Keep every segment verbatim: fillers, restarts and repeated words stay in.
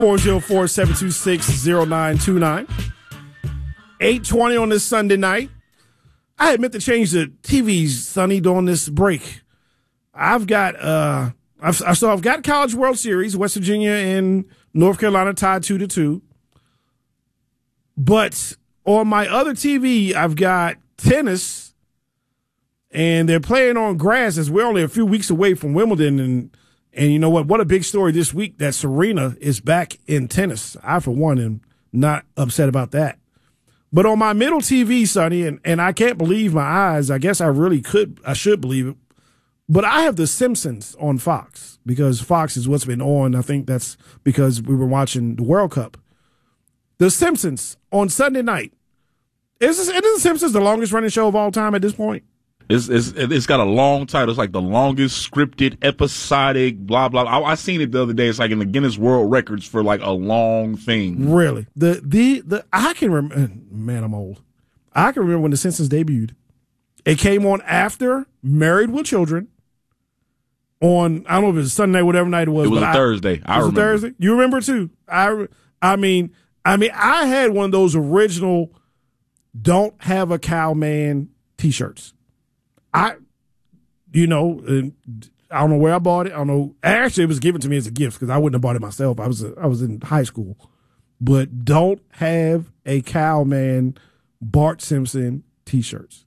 four oh four, seven two six, oh nine two nine. eight twenty on this Sunday night. I admit to change the T Vs, Sonny, during this break. I've got, uh, I've, so I've got College World Series, West Virginia and North Carolina tied two to two. But on my other T V, I've got tennis, and they're playing on grass as we're only a few weeks away from Wimbledon. And, and you know what? What a big story this week that Serena is back in tennis. I, for one, am not upset about that. But on my middle T V, Sonny, and, and I can't believe my eyes. I guess I really could. I should believe it. But I have The Simpsons on Fox because Fox is what's been on. I think that's because we were watching the World Cup. The Simpsons on Sunday night. Is, this, is The Simpsons the longest running show of all time at this point? It's, it's, it's got a long title. It's like the longest scripted, episodic, blah, blah. I, I seen it the other day. It's like in the Guinness World Records for like a long thing. Really? The, the, the, I can remember, man, I'm old. I can remember when The Simpsons debuted. It came on after Married with Children on, I don't know if it was Sunday night, whatever night it was. It was but a I, Thursday. I it was remember. a Thursday? You remember too? I, I mean, I mean, I had one of those original Don't Have a Cow Man t-shirts. I, you know, I don't know where I bought it. I don't know. Actually, it was given to me as a gift because I wouldn't have bought it myself. I was, I was in high school. But Don't Have a Cow Man Bart Simpson t-shirts.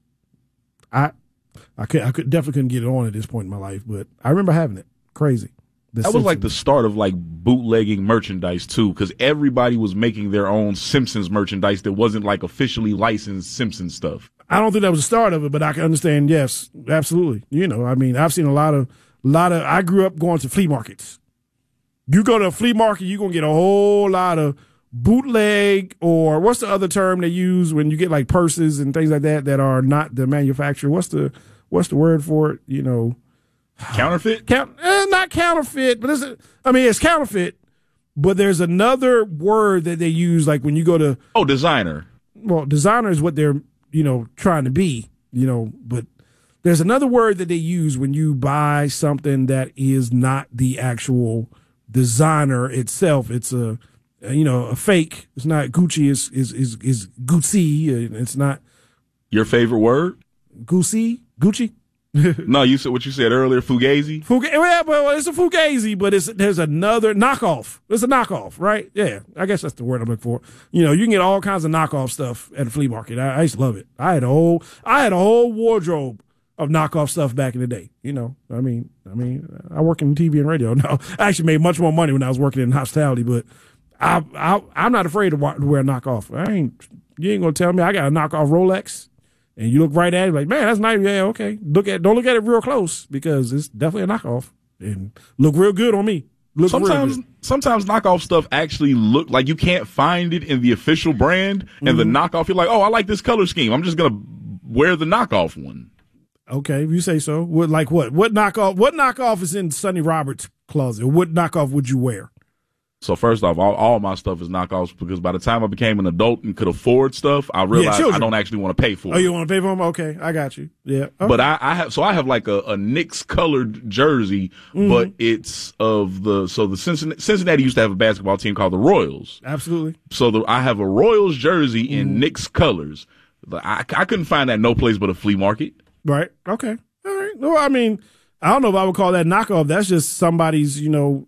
I, I could, I could definitely couldn't get it on at this point in my life, but I remember having it. Crazy. The that Simpsons. was like the start of like bootlegging merchandise too, because everybody was making their own Simpsons merchandise that wasn't like officially licensed Simpsons stuff. I don't think that was the start of it, but I can understand. Yes, absolutely. You know, I mean, I've seen a lot of, lot of. I grew up going to flea markets. You go to a flea market, you're gonna get a whole lot of bootleg, or what's the other term they use when you get like purses and things like that that are not the manufacturer? What's the what's the word for it? You know, counterfeit. Count, eh, not counterfeit, but it's. A, I mean, it's counterfeit. But there's another word that they use, like when you go to oh, designer. Well, designer is what they're, you know, trying to be, you know, but there's another word that they use when you buy something that is not the actual designer itself. It's a, you know, a fake. It's not Gucci. Is is is is Gucci. It's not your favorite word. Gucci. Gucci. No, you said what you said earlier. Fugazi. Fugazi. Yeah, well, it's a fugazi, but it's there's another knockoff. It's a knockoff, right? Yeah, I guess that's the word I'm looking for. You know, you can get all kinds of knockoff stuff at a flea market. I, I used to love it. I had a whole, I had a whole wardrobe of knockoff stuff back in the day. You know, I mean, I mean, I work in T V and radio now. I actually made much more money when I was working in hospitality, but I, I I'm not afraid to wear a knockoff. I ain't, you ain't gonna tell me I got a knockoff Rolex. And you look right at it like, man, that's nice. Yeah, okay. Look at, don't look at it real close because it's definitely a knockoff and look real good on me. Look sometimes, sometimes knockoff stuff actually look like you can't find it in the official brand, and mm-hmm. the knockoff, you're like, oh, I like this color scheme. I'm just gonna wear the knockoff one. Okay, if you say so. What, like what? What knockoff? What knockoff is in Sonny Roberts' closet? What knockoff would you wear? So first off, all, all my stuff is knockoffs because by the time I became an adult and could afford stuff, I realized yeah, I don't actually want to pay for it. Oh, you want to pay for them? Okay, I got you. Yeah. Okay. But I, I have, so I have like a, a Knicks colored jersey, mm-hmm. but it's of the, so the Cincinnati, Cincinnati used to have a basketball team called the Royals. Absolutely. So the, I have a Royals jersey in mm-hmm. Knicks colors. I, I couldn't find that no place but a flea market. Right. Okay. All right. Well, I mean, I don't know if I would call that knockoff. That's just somebody's, you know,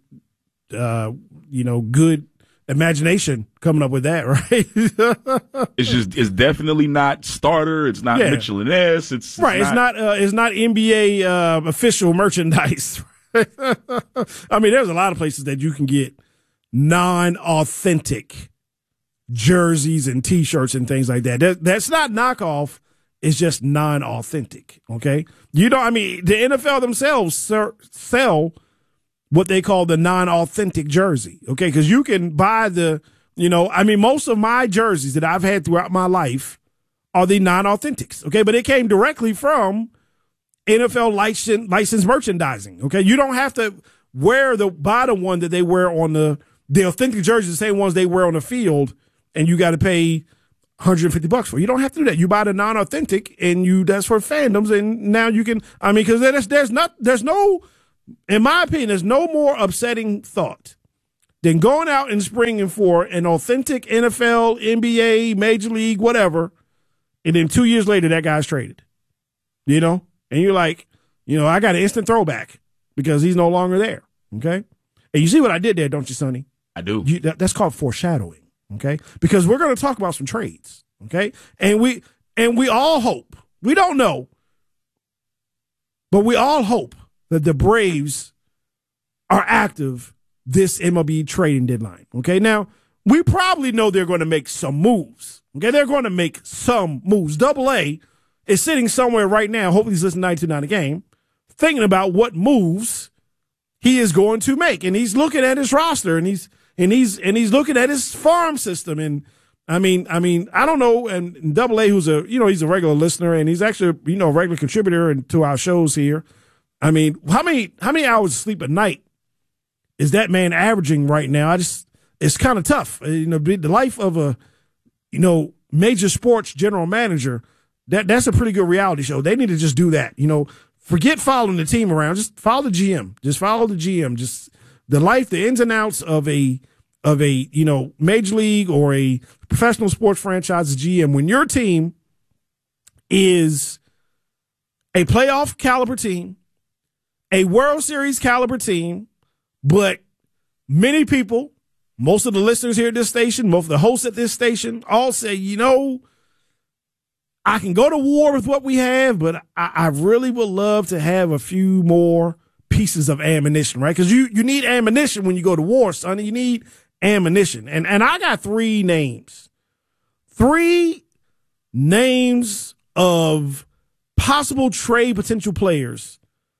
uh, you know, good imagination coming up with that, right? It's just, it's definitely not starter. It's not yeah. Mitchell and S. It's, it's right. Not, it's not, uh, it's not N B A, uh, official merchandise. I mean, there's a lot of places that you can get non-authentic jerseys and t-shirts and things like that. that that's not knockoff. It's just non-authentic. Okay. You know, I mean, the N F L themselves ser- sell what they call the non-authentic jersey, okay? Because you can buy the, you know, I mean, most of my jerseys that I've had throughout my life are the non-authentics, okay? But it came directly from N F L licensed, licensed merchandising, okay? You don't have to wear the, buy the one that they wear on the, the authentic jerseys, the same ones they wear on the field, and you got to pay one hundred fifty bucks for. You don't have to do that. You buy the non-authentic, and you, that's for fandoms, and now you can, I mean, because there's, there's not, there's no, in my opinion, there's no more upsetting thought than going out and springing for an authentic N F L, N B A, Major League, whatever, and then two years later that guy's traded. You know? And you're like, you know, I got an instant throwback because he's no longer there. Okay? And you see what I did there, don't you, Sonny? I do. You, that, that's called foreshadowing. Okay? Because we're going to talk about some trades. Okay? And we and we all hope, we don't know, but we all hope that the Braves are active this M L B trading deadline. Okay, now we probably know they're going to make some moves. Okay, they're going to make some moves. Double A is sitting somewhere right now, hopefully he's listening to nine two nine a game, thinking about what moves he is going to make. And he's looking at his roster and he's and he's and he's looking at his farm system. And I mean, I mean, I don't know, and, and Double A, who's a you know, he's a regular listener and he's actually, you know, a regular contributor to our shows here. I mean, how many how many hours of sleep a night is that man averaging right now? I just, it's kind of tough. You know, the life of a, you know, major sports general manager, that that's a pretty good reality show. They need to just do that. You know, forget following the team around. Just follow the G M. Just follow the G M. Just the life, the ins and outs of a, of a, you know, major league or a professional sports franchise G M. When your team is a playoff caliber team, a World Series caliber team, but many people, most of the listeners here at this station, most of the hosts at this station, all say, you know, I can go to war with what we have, but I, I really would love to have a few more pieces of ammunition, right? Because you, you need ammunition when you go to war, son. You need ammunition. And, and I got three names. Three names of possible trade potential players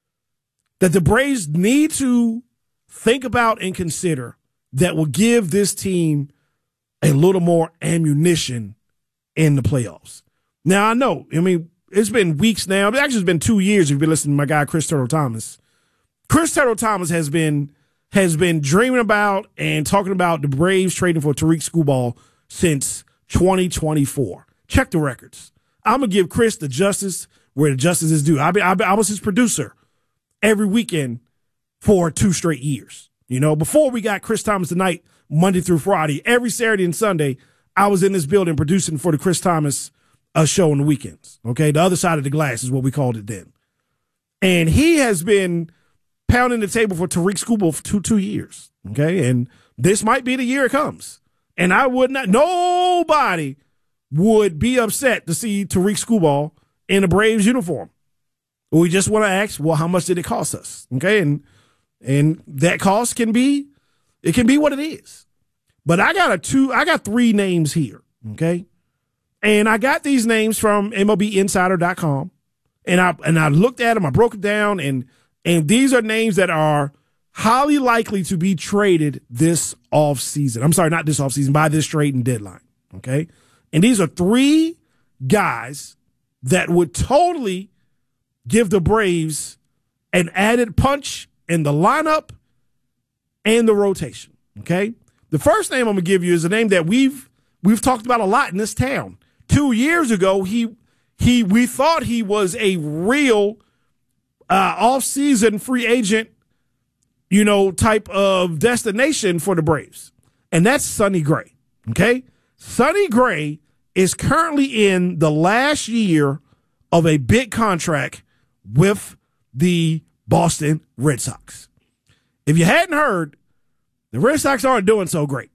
that the Braves need to think about and consider that will give this team a little more ammunition in the playoffs. Now, I know, I mean, it's been weeks now. It actually, it's been two years if you've been listening to my guy, Chris Turtle Thomas. Chris Turtle Thomas has been has been dreaming about and talking about the Braves trading for Tariq Skubal since twenty twenty-four. Check the records. I'm going to give Chris the justice where the justice is due. I, I, I was his producer every weekend for two straight years. You know, before we got Chris Thomas Tonight, Monday through Friday, every Saturday and Sunday, I was in this building producing for the Chris Thomas uh, show on the weekends. Okay, the other side of the glass is what we called it then. And he has been pounding the table for Tariq Skubal for two, two years. Okay, and this might be the year it comes. And I would not, nobody would be upset to see Tariq Skubal in a Braves uniform. We just want to ask, well, how much did it cost us? Okay, and and that cost can be, it can be what it is. But I got a two, I got three names here, okay? And I got these names from M L B Insider dot com, and I and I looked at them, I broke it down, and and these are names that are highly likely to be traded this offseason. I'm sorry, not this offseason, by this trading deadline, okay? And these are three guys that would totally give the Braves an added punch in the lineup and the rotation, okay? The first name I'm going to give you is a name that we've we've talked about a lot in this town. Two years ago, he he we thought he was a real uh, off-season free agent, you know, type of destination for the Braves, and that's Sonny Gray, okay? Sonny Gray is currently in the last year of a big contract with the Boston Red Sox. If you hadn't heard, the Red Sox aren't doing so great.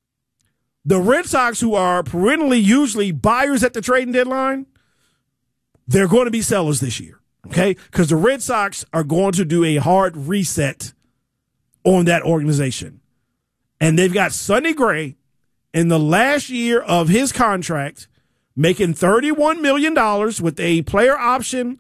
The Red Sox, who are perennially usually buyers at the trading deadline, they're going to be sellers this year, okay? Because the Red Sox are going to do a hard reset on that organization. And they've got Sonny Gray in the last year of his contract making thirty-one million dollars with a player option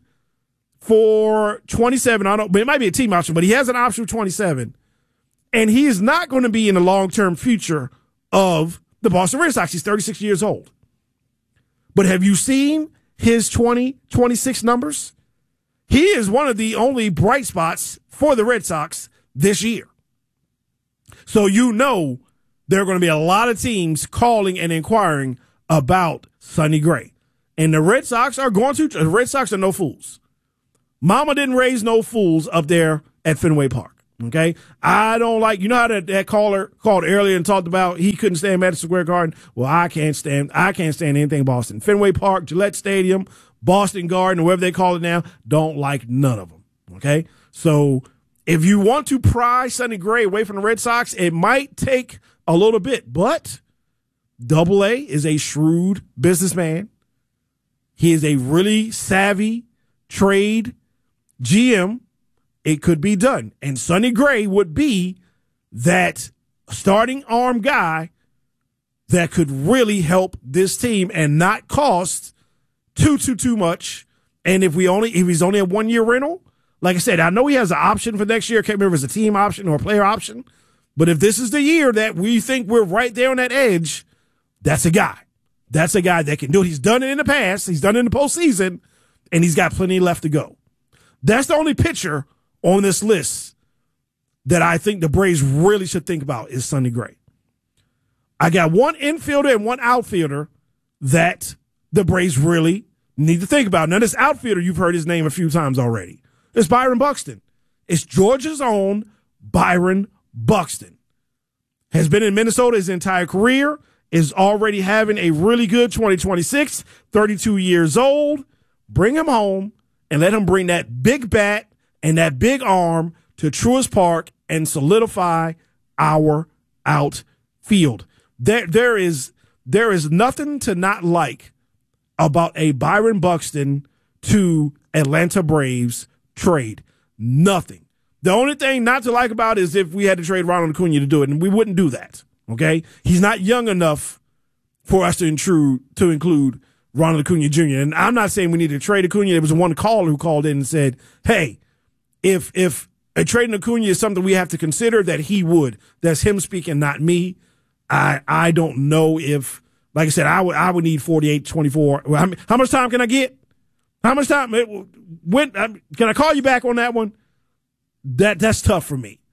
for twenty-seven. I don't, but it might be a team option, but he has an option for twenty-seven. And he is not going to be in the long-term future of the Boston Red Sox. He's thirty-six years old. But have you seen his twenty twenty-six numbers? He is one of the only bright spots for the Red Sox this year. So you know there are going to be a lot of teams calling and inquiring about Sonny Gray. And the Red Sox are going to, the Red Sox are no fools. Mama didn't raise no fools up there at Fenway Park, Okay, I don't like, you know how that, that caller called earlier and talked about he couldn't stand Madison Square Garden. Well, I can't stand, I can't stand anything Boston. Fenway Park, Gillette Stadium, Boston Garden, whatever they call it now, don't like none of them. Okay, so if you want to pry Sonny Gray away from the Red Sox, it might take a little bit, but Double A is a shrewd businessman. He is a really savvy trade G M. It could be done. And Sonny Gray would be that starting arm guy that could really help this team and not cost too, too, too much. And if we only, if he's only a one year rental, like I said, I know he has an option for next year. I can't remember if it's a team option or a player option. But if this is the year that we think we're right there on that edge, that's a guy. That's a guy that can do it. He's done it in the past. He's done it in the postseason, and he's got plenty left to go. That's the only pitcher on this list that I think the Braves really should think about is Sonny Gray. I got one infielder and one outfielder that the Braves really need to think about. Now, this outfielder, you've heard his name a few times already. It's Byron Buxton. It's Georgia's own Byron Buxton. Has been in Minnesota his entire career, is already having a really good twenty twenty-six, thirty-two years old. Bring him home and let him bring that big bat and that big arm to Truist Park and solidify our outfield. There, there is, there is nothing to not like about a Byron Buxton to Atlanta Braves trade. Nothing. The only thing not to like about it is if we had to trade Ronald Acuna to do it, and we wouldn't do that. Okay, he's not young enough for us to intrude to include Ronald Acuna Junior And I'm not saying we need to trade Acuna. There was one caller who called in and said, "Hey, if if a trading Acuna is something we have to consider, that he would." That's him speaking, not me. I I don't know if, like I said, I would I would need forty-eight, twenty-four. How, how much time can I get? How much time? When can I call you back on that one? That that's tough for me.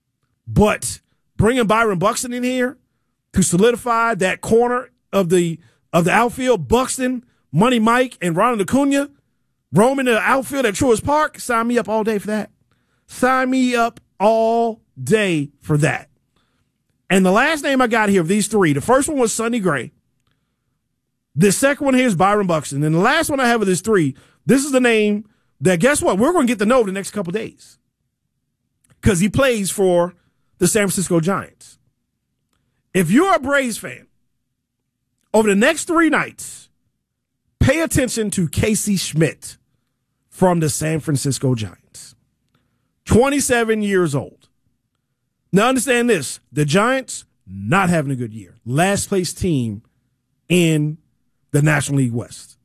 But bringing Byron Buxton in here to solidify that corner of the of the outfield, Buxton, Money Mike, and Ronald Acuna roaming the outfield at Truist Park, sign me up all day for that. Sign me up all day for that. And the last name I got here of these three, the first one was Sonny Gray. The second one here is Byron Buxton. And the last one I have of these three, this is the name that, guess what, we're going to get to know the next couple of days. Because he plays for the San Francisco Giants. If you're a Braves fan, over the next three nights, pay attention to Casey Schmidt from the San Francisco Giants. twenty-seven years old. Now understand this, the Giants not having a good year. Last place team in the National League West.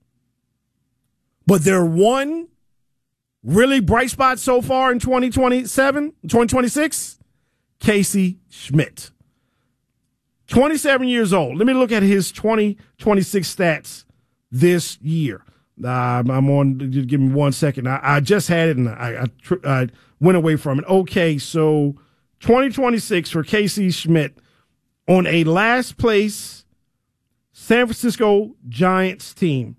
But their one really bright spot so far in twenty twenty-seven, twenty twenty-six, Casey Schmidt. twenty-seven years old. Let me look at his twenty twenty-six stats this year. Uh, I'm on, just give me one second. I, I just had it and I, I, I went away from it. Okay, so twenty twenty-six for Casey Schmidt on a last place San Francisco Giants team.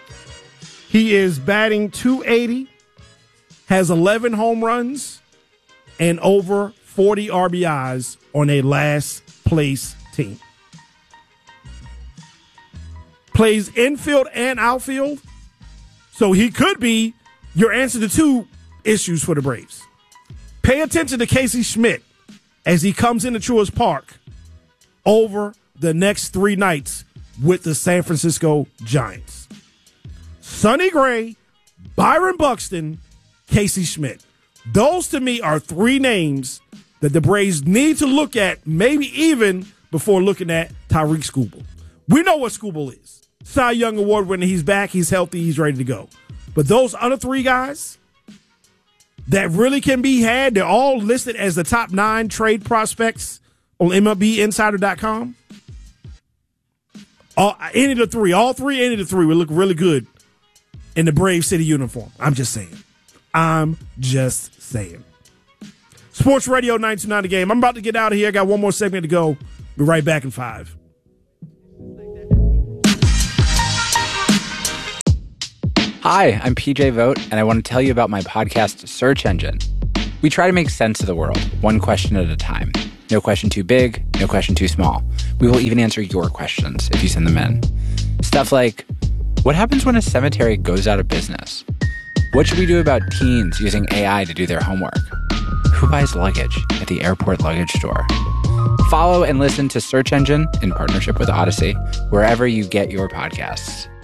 He is batting two eighty, has eleven home runs, and over forty R B Is on a last place team. Plays infield and outfield, so he could be your answer to two issues for the Braves. Pay attention to Casey Schmidt as he comes into Truist Park over the next three nights with the San Francisco Giants. Sonny Gray, Byron Buxton, Casey Schmidt. Those to me are three names that the Braves need to look at, maybe even before looking at Tyreek Skubal. We know what Skubal is. Cy Young Award winner. He's back. He's healthy. He's ready to go. But those other three guys that really can be had, they're all listed as the top nine trade prospects on M L B Insider dot com. All, any of the three, all three, any of the three would look really good in the Brave City uniform. I'm just saying. I'm just saying. Sports Radio nine two nine The Game. I'm about to get out of here. I got one more segment to go. Be right back in five. Hi, I'm P J Vogt, and I want to tell you about my podcast, Search Engine. We try to make sense of the world, one question at a time. No question too big, no question too small. We will even answer your questions if you send them in. Stuff like, what happens when a cemetery goes out of business? What should we do about teens using A I to do their homework? Who buys luggage at the airport luggage store? Follow and listen to Search Engine in partnership with Odyssey, wherever you get your podcasts.